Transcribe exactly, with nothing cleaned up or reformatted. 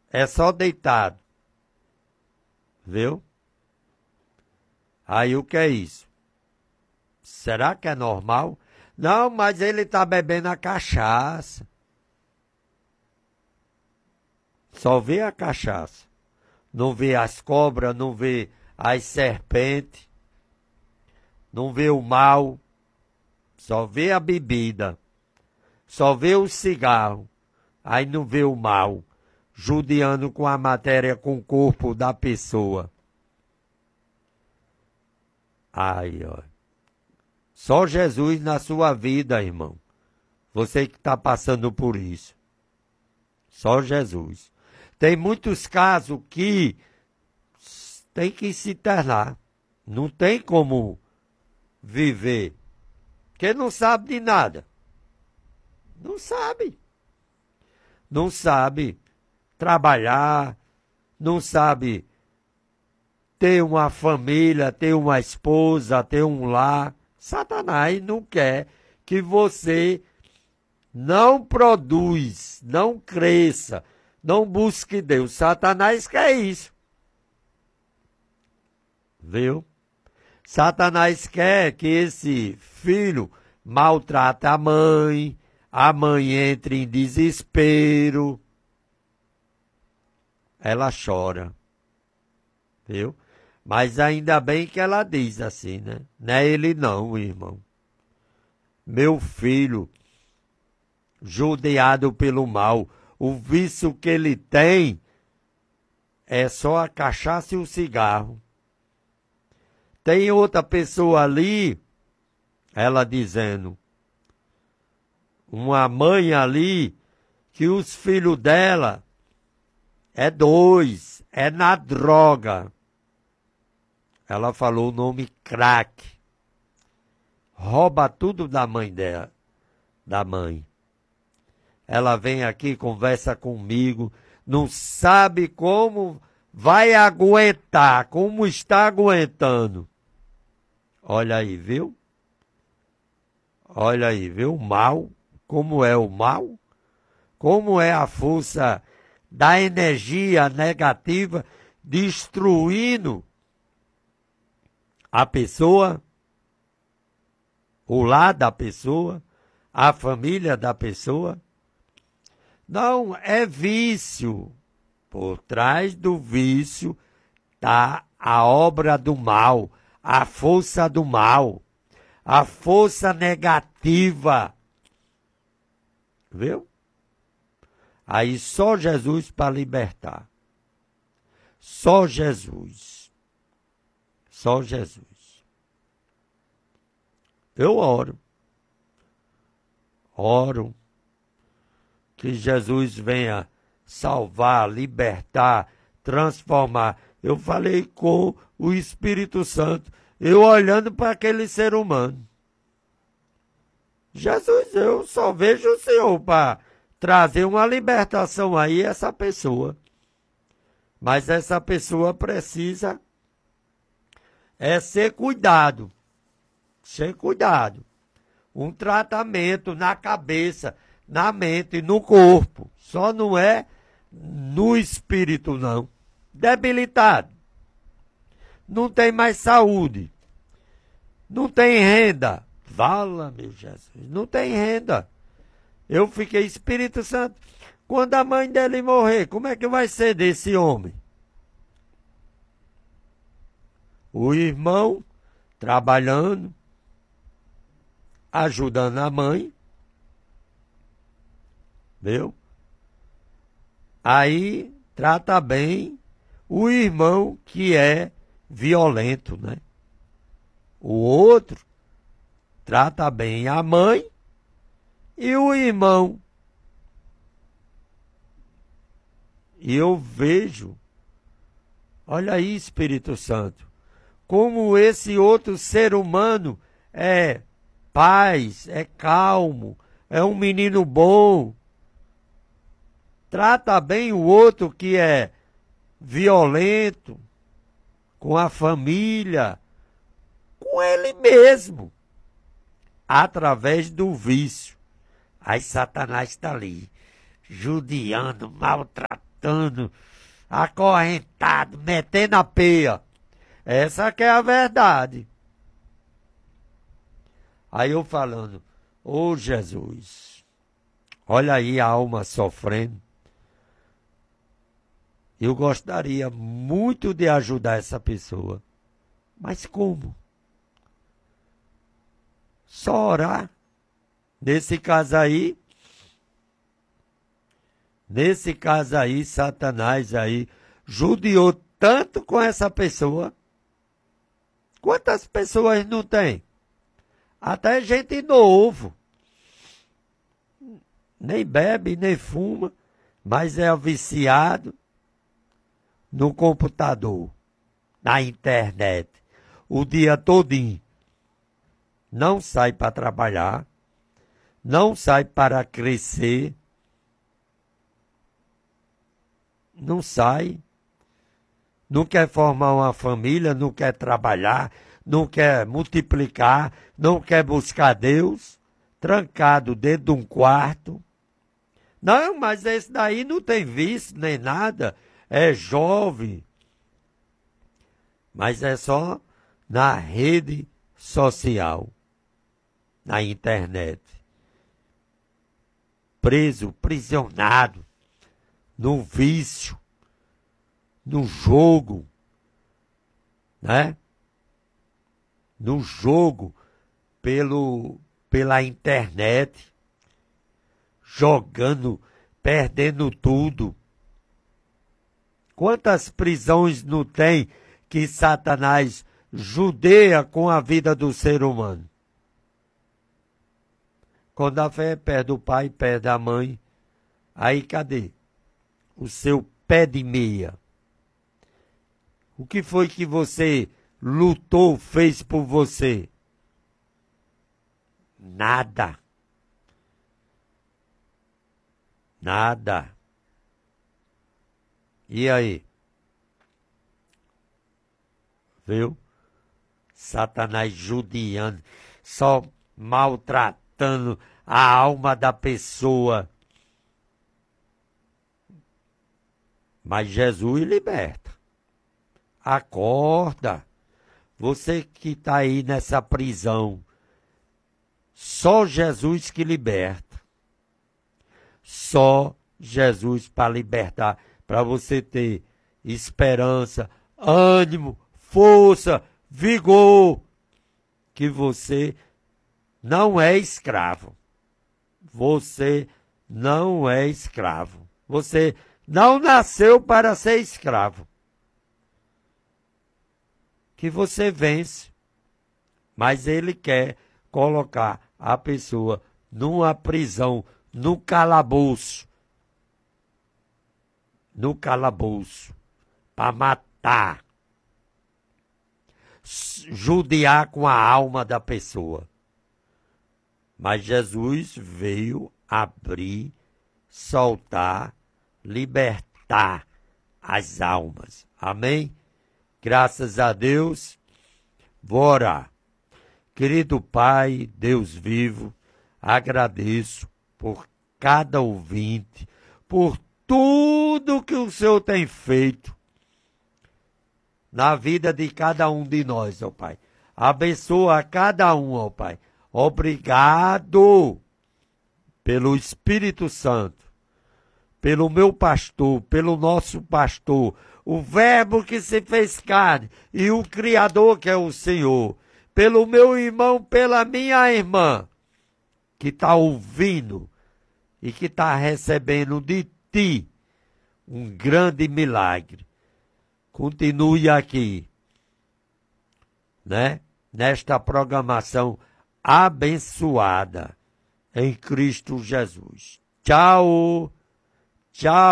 É só deitado. Viu? Aí o que é isso? Será que é normal? Não, mas ele está bebendo a cachaça. Só vê a cachaça. Não vê as cobras, não vê as serpentes, não vê o mal. Só vê a bebida. Só vê o cigarro. Aí não vê o mal. Judiando com a matéria, com o corpo da pessoa. Ai, ó. Só Jesus na sua vida, irmão. Você que está passando por isso. Só Jesus. Tem muitos casos que tem que se internar. Não tem como viver. Porque não sabe de nada. Não sabe. Não sabe trabalhar. Não sabe ter uma família, ter uma esposa, ter um lar. Satanás não quer que você não produz, não cresça, não busque Deus. Satanás quer isso. Viu? Satanás quer que esse filho maltrate a mãe, a mãe entre em desespero. Ela chora. Viu? Mas ainda bem que ela diz assim, né? Não é ele não, irmão. Meu filho, judiado pelo mal, o vício que ele tem é só a cachaça e o cigarro. Tem outra pessoa ali, ela dizendo, uma mãe ali, que os filhos dela é dois, é na droga. Ela falou o nome crack. Rouba tudo da mãe dela, da mãe. Ela vem aqui, conversa comigo, não sabe como vai aguentar, como está aguentando. Olha aí, viu? Olha aí, viu? O mal, como é o mal? Como é a força da energia negativa destruindo a pessoa, o lar da pessoa, a família da pessoa. Não, é vício. Por trás do vício está a obra do mal, a força do mal, a força negativa. Viu? Aí só Jesus para libertar. Só Jesus. Só Jesus. Eu oro. Oro que Jesus venha salvar, libertar, transformar. Eu falei com o Espírito Santo, eu olhando para aquele ser humano. Jesus, eu só vejo o Senhor para trazer uma libertação aí a essa pessoa. Mas essa pessoa precisa é ser cuidado. Ser cuidado. Um tratamento na cabeça, na mente, no corpo. Só não é no espírito, não. Debilitado. Não tem mais saúde. Não tem renda. Vala, meu Jesus. Não tem renda. Eu fiquei, Espírito Santo, quando a mãe dele morrer, como é que vai ser desse homem? O irmão trabalhando, ajudando a mãe, viu? Aí trata bem o irmão que é violento, né? O outro trata bem a mãe e o irmão. E eu vejo, olha aí, Espírito Santo, como esse outro ser humano é paz, é calmo, é um menino bom. Trata bem o outro que é violento, com a família, com ele mesmo, através do vício. Aí Satanás está ali, judiando, maltratando, matando, acorrentado, metendo a peia. Essa que é a verdade. Aí eu falando, ô Jesus, olha aí a alma sofrendo. Eu gostaria muito de ajudar essa pessoa. Mas como? Só orar. Nesse caso aí, nesse caso aí, Satanás aí judiou tanto com essa pessoa. Quantas pessoas não tem? Até gente novo. Nem bebe, nem fuma, mas é viciado no computador, na internet, o dia todinho. Não sai para trabalhar, não sai para crescer, não sai, não quer formar uma família, não quer trabalhar, não quer multiplicar, não quer buscar Deus, trancado dentro de um quarto. Não, mas esse daí não tem vício nem nada, é jovem. Mas é só na rede social, na internet. Preso, prisionado, no vício, no jogo, né? No jogo pelo, pela internet, jogando, perdendo tudo. Quantas prisões não tem que Satanás judeia com a vida do ser humano? Quando a fé perde o pai, perde a mãe, aí cadê o seu pé de meia? O que foi que você lutou, fez por você? Nada. Nada. E aí? Viu? Satanás judiando, só maltratando a alma da pessoa. Mas Jesus liberta. Acorda. Você que está aí nessa prisão, só Jesus que liberta. Só Jesus para libertar, para você ter esperança, ânimo, força, vigor, que você não é escravo. Você não é escravo. Você não nasceu para ser escravo. Que você vence, mas ele quer colocar a pessoa numa prisão, no calabouço, no calabouço, para matar, judiar com a alma da pessoa. Mas Jesus veio abrir, soltar, libertar as almas. Amém? Graças a Deus, vou orar. Querido Pai, Deus vivo, agradeço por cada ouvinte, por tudo que o Senhor tem feito na vida de cada um de nós, ó Pai. Abençoa a cada um, ó Pai. Obrigado pelo Espírito Santo, pelo meu pastor, pelo nosso pastor, o Verbo que se fez carne e o Criador que é o Senhor, pelo meu irmão, pela minha irmã, que está ouvindo e que está recebendo de Ti um grande milagre. Continue aqui, né? Nesta programação abençoada em Cristo Jesus. Tchau, tchau.